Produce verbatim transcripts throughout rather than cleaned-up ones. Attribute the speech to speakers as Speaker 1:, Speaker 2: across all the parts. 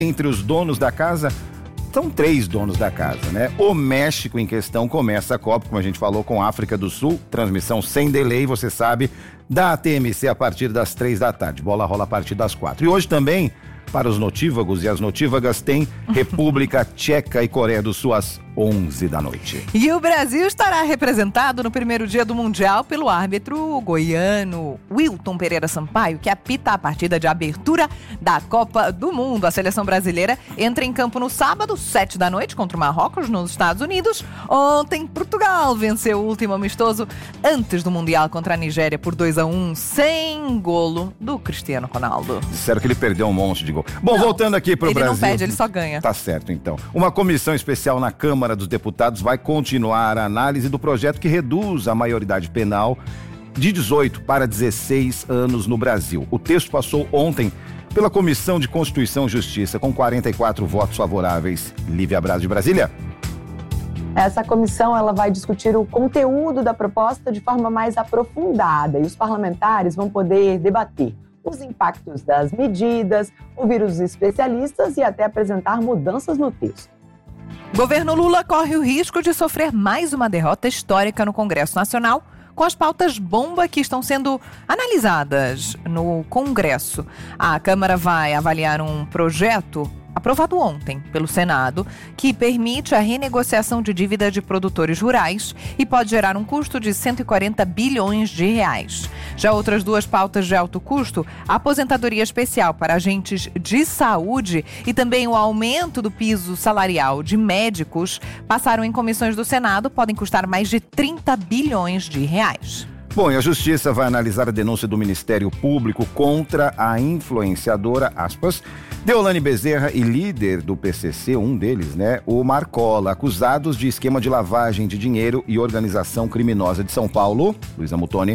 Speaker 1: Entre os donos da casa, são três donos da casa, né? O México em questão começa a Copa, como a gente falou, com a África do Sul, transmissão sem delay, você sabe, da T M C a partir das três da tarde. Bola rola a partir das quatro. E hoje também, para os notívagos e as notívagas, tem República Tcheca e Coreia do Sul às onze da noite.
Speaker 2: E o Brasil estará representado no primeiro dia do Mundial pelo árbitro goiano Wilton Pereira Sampaio, que apita a partida de abertura da Copa do Mundo. A seleção brasileira entra em campo no sábado, sete da noite, contra o Marrocos, nos Estados Unidos. Ontem, Portugal venceu o último amistoso antes do Mundial contra a Nigéria por dois a um, sem golo do Cristiano Ronaldo.
Speaker 1: Disseram que ele perdeu um monte de gol. Bom,
Speaker 2: não,
Speaker 1: voltando aqui pro
Speaker 2: ele
Speaker 1: Brasil.
Speaker 2: Ele não perde, ele só ganha.
Speaker 1: Tá certo, então. Uma comissão especial na Câmara Câmara dos Deputados vai continuar a análise do projeto que reduz a maioridade penal de dezoito para dezesseis anos no Brasil. O texto passou ontem pela Comissão de Constituição e Justiça com quarenta e quatro votos favoráveis. Lívia Braz, de Brasília.
Speaker 3: Essa comissão ela vai discutir o conteúdo da proposta de forma mais aprofundada e os parlamentares vão poder debater os impactos das medidas, ouvir os especialistas e até apresentar mudanças no texto.
Speaker 2: Governo Lula corre o risco de sofrer mais uma derrota histórica no Congresso Nacional com as pautas bomba que estão sendo analisadas no Congresso. A Câmara vai avaliar um projeto aprovado ontem pelo Senado, que permite a renegociação de dívida de produtores rurais e pode gerar um custo de cento e quarenta bilhões de reais. Já outras duas pautas de alto custo, a aposentadoria especial para agentes de saúde e também o aumento do piso salarial de médicos, passaram em comissões do Senado, podem custar mais de trinta bilhões de reais.
Speaker 1: Bom, e a Justiça vai analisar a denúncia do Ministério Público contra a influenciadora, aspas, Deolane Bezerra e líder do P C C, um deles, né, o Marcola, acusados de esquema de lavagem de dinheiro e organização criminosa de São Paulo. Luísa Mutoni.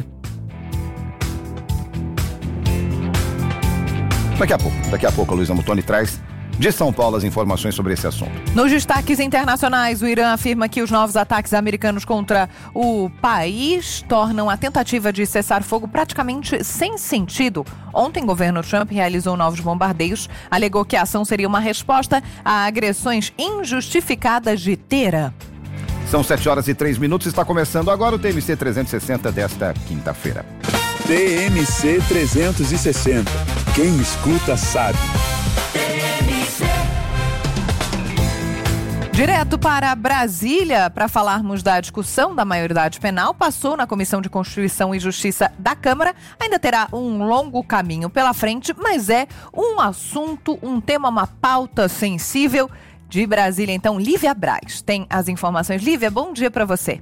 Speaker 1: Daqui a pouco, daqui a pouco a Luísa Mutoni traz de São Paulo as informações sobre esse assunto.
Speaker 2: Nos destaques internacionais, o Irã afirma que os novos ataques americanos contra o país tornam a tentativa de cessar fogo praticamente sem sentido. Ontem, o governo Trump realizou novos bombardeios, alegou que a ação seria uma resposta a agressões injustificadas de Teherã.
Speaker 1: São sete horas e três minutos, está começando agora o T M C trezentos e sessenta desta quinta-feira.
Speaker 4: T M C trezentos e sessenta. Quem escuta sabe.
Speaker 2: Direto para Brasília, para falarmos da discussão da maioridade penal, passou na Comissão de Constituição e Justiça da Câmara. Ainda terá um longo caminho pela frente, mas é um assunto, um tema, uma pauta sensível. De Brasília, então, Lívia Braz tem as informações. Lívia, bom dia para você.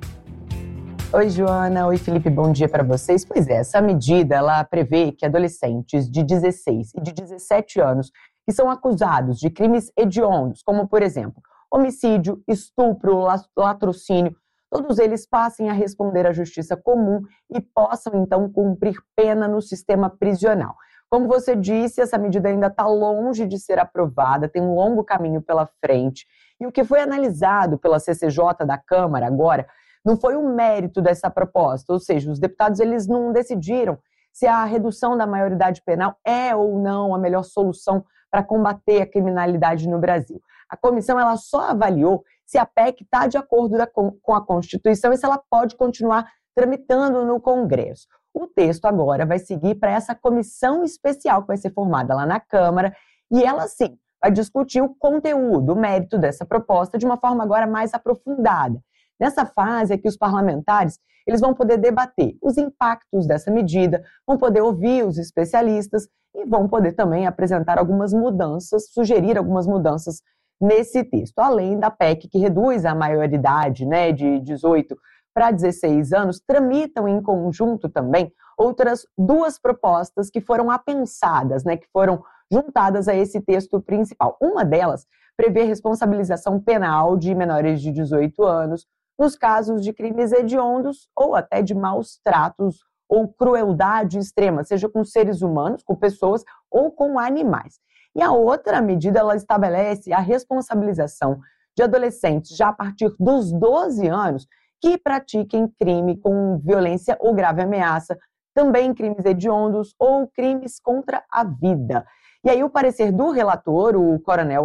Speaker 3: Oi, Joana. Oi, Felipe. Bom dia para vocês. Pois é, essa medida, ela prevê que adolescentes de dezesseis e de dezessete anos que são acusados de crimes hediondos, como, por exemplo, homicídio, estupro, latrocínio, todos eles passem a responder à justiça comum e possam, então, cumprir pena no sistema prisional. Como você disse, essa medida ainda está longe de ser aprovada, tem um longo caminho pela frente. E o que foi analisado pela C C J da Câmara agora não foi o mérito dessa proposta, ou seja, os deputados eles não decidiram se a redução da maioridade penal é ou não a melhor solução para combater a criminalidade no Brasil. A comissão ela só avaliou se a P E C está de acordo da, com a Constituição e se ela pode continuar tramitando no Congresso. O texto agora vai seguir para essa comissão especial que vai ser formada lá na Câmara e ela, sim, vai discutir o conteúdo, o mérito dessa proposta de uma forma agora mais aprofundada. Nessa fase é que os parlamentares eles vão poder debater os impactos dessa medida, vão poder ouvir os especialistas e vão poder também apresentar algumas mudanças, sugerir algumas mudanças nesse texto, além da P E C que reduz a maioridade, né, de dezoito para dezesseis anos, tramitam em conjunto também outras duas propostas que foram apensadas, né, que foram juntadas a esse texto principal. Uma delas prevê responsabilização penal de menores de dezoito anos nos casos de crimes hediondos ou até de maus tratos ou crueldade extrema, seja com seres humanos, com pessoas ou com animais. E a outra medida, ela estabelece a responsabilização de adolescentes já a partir dos doze anos que pratiquem crime com violência ou grave ameaça, também crimes hediondos ou crimes contra a vida. E aí o parecer do relator, o coronel